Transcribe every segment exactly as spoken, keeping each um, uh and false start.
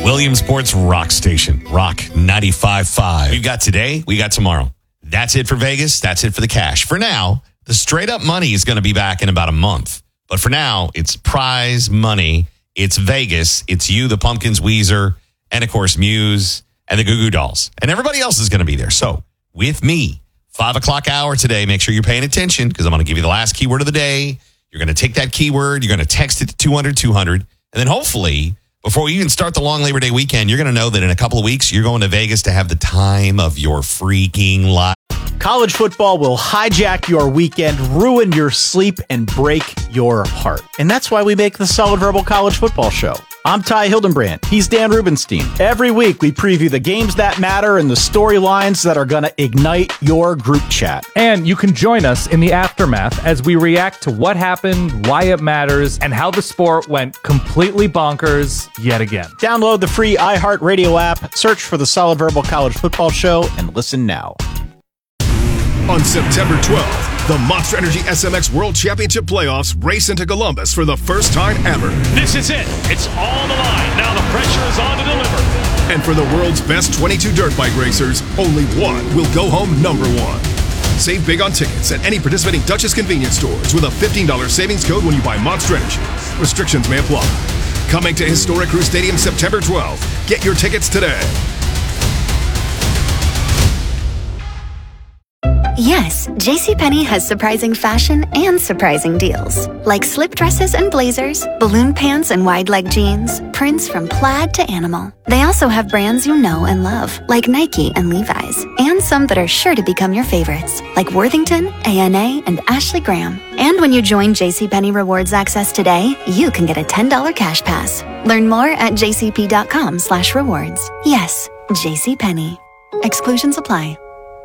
Williamsport's rock station, Rock ninety-five point five. We've got today, we got tomorrow. That's it for Vegas. That's it for the cash. For now, the straight up money is going to be back in about a month. But for now, it's prize money. It's Vegas. It's you, the Pumpkins, Weezer, and of course, Muse and the Goo Goo Dolls. And everybody else is going to be there. So with me, five o'clock hour today, make sure you're paying attention because I'm going to give you the last keyword of the day. You're going to take that keyword. You're going to text it to two hundred two hundred. And then hopefully, before we even start the long Labor Day weekend, you're going to know that in a couple of weeks, you're going to Vegas to have the time of your freaking life. College football will hijack your weekend, ruin your sleep, and break your heart. And that's why we make the Solid Verbal College Football Show. I'm Ty Hildenbrand. He's Dan Rubenstein. Every week, we preview the games that matter and the storylines that are going to ignite your group chat. And you can join us in the aftermath as we react to what happened, why it matters, and how the sport went completely bonkers yet again. Download the free iHeartRadio app, search for the Solid Verbal College Football Show, and listen now. On September twelfth, the Monster Energy S M X World Championship Playoffs race into Columbus for the first time ever. This is it. It's all on the line. Now the pressure is on to deliver. And for the world's best twenty-two dirt bike racers, only one will go home number one. Save big on tickets at any participating Duchess convenience stores with a fifteen dollars savings code when you buy Monster Energy. Restrictions may apply. Coming to Historic Crew Stadium September twelfth. Get your tickets today. Yes, JCPenney has surprising fashion and surprising deals. Like slip dresses and blazers, balloon pants and wide leg jeans, prints from plaid to animal. They also have brands you know and love, like Nike and Levi's, and some that are sure to become your favorites, like Worthington, A N A, and Ashley Graham. And when you join JCPenney Rewards Access today, you can get a ten dollars cash pass. Learn more at jcp.com slash rewards. Yes, JCPenney. Exclusions apply.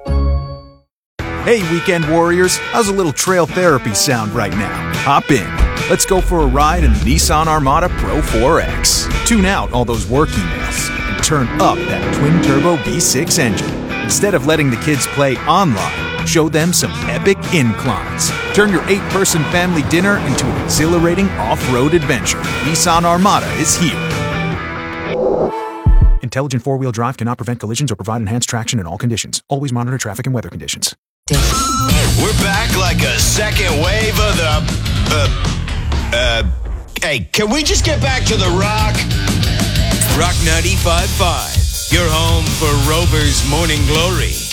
Hey, weekend warriors, how's a little trail therapy sound right now? Hop in. Let's go for a ride in the Nissan Armada Pro four X. Tune out all those work emails and turn up that twin-turbo V six engine. Instead of letting the kids play online, show them some epic inclines. Turn your eight-person family dinner into an exhilarating off-road adventure. Nissan Armada is here. Intelligent four-wheel drive cannot prevent collisions or provide enhanced traction in all conditions. Always monitor traffic and weather conditions. We're back like a second wave of the... Uh, uh, hey, can we just get back to the rock? Rock ninety-five point five, your home for Rover's Morning Glory.